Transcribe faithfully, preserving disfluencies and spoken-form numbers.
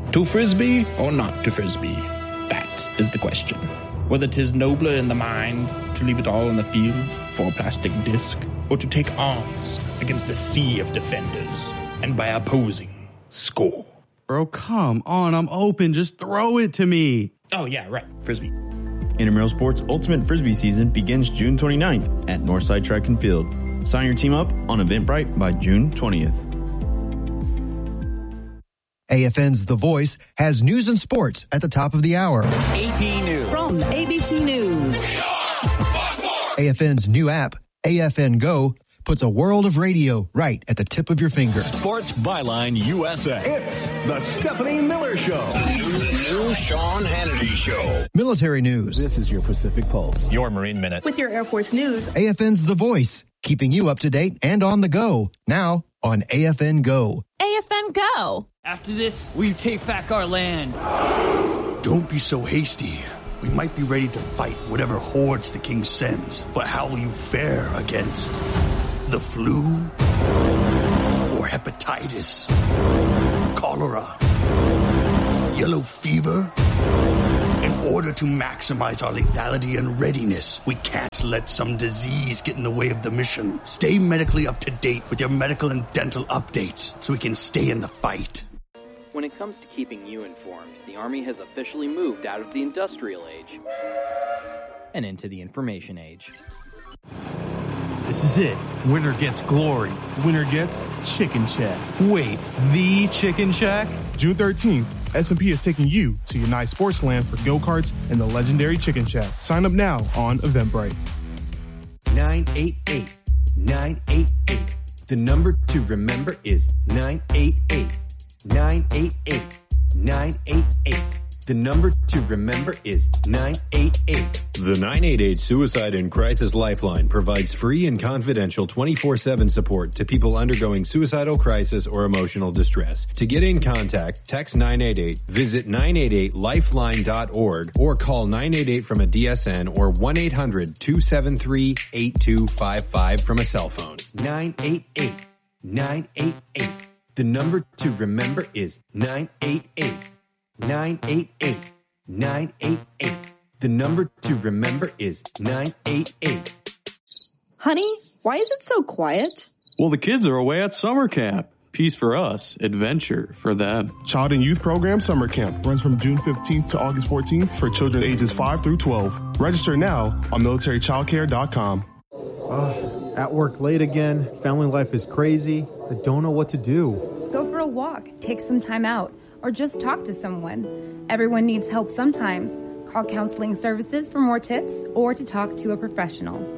To Frisbee or not to Frisbee? That is the question. Whether 'tis nobler in the mind to leave it all on the field for a plastic disc, or to take arms against a sea of defenders and by opposing score. Bro, come on. I'm open. Just throw it to me. Oh, yeah, right. Frisbee. Intramural Sports Ultimate Frisbee season begins June twenty-ninth at Northside Track and Field. Sign your team up on Eventbrite by June twentieth. A F N's The Voice has news and sports at the top of the hour. A P News. From A B C News. A F N's new app, A F N Go, puts a world of radio right at the tip of your finger. Sports Byline U S A. It's the Stephanie Miller Show. The new Sean Hannity Show. Military news. This is your Pacific Pulse. Your Marine Minute. With your Air Force news. A F N's The Voice, keeping you up to date and on the go. Now on A F N Go. A F N Go. After this, we take back our land. Don't be so hasty. We might be ready to fight whatever hordes the king sends, but how will you fare against the flu or hepatitis, cholera, yellow fever? In order to maximize our lethality and readiness, we can't let some disease get in the way of the mission. Stay medically up to date with your medical and dental updates so we can stay in the fight. When it comes to keeping you informed, the Army has officially moved out of the industrial age and into the information age. This is it. Winner gets glory. Winner gets Chicken Shack. Wait, the Chicken Shack? June thirteenth, S and P is taking you to United Sportsland for go-karts and the legendary Chicken Shack. Sign up now on Eventbrite. nine eight eight, nine eight eight. The number to remember is nine eight eight, nine eight eight, nine eight eight. The number to remember is nine eight eight. The nine eight eight Suicide and Crisis Lifeline provides free and confidential twenty-four seven support to people undergoing suicidal crisis or emotional distress. To get in contact, text nine eight eight, visit nine eight eight lifeline dot org, or call nine eight eight from a D S N or one eight hundred two seven three eight two five five from a cell phone. nine eight eight, nine eight eight. The number to remember is nine eight eight. nine eight eight, nine eight eight. The number to remember is nine eight eight. Honey, why is it so quiet? Well, the kids are away at summer camp. Peace for us, adventure for them. Child and Youth Program Summer Camp runs from June fifteenth to August fourteenth for children ages five through twelve. Register now on military child care dot com. Uh, at work late again. Family life is crazy. I don't know what to do. Go for a walk, take some time out, or just talk to someone. Everyone needs help sometimes. Call Counseling Services for more tips or to talk to a professional.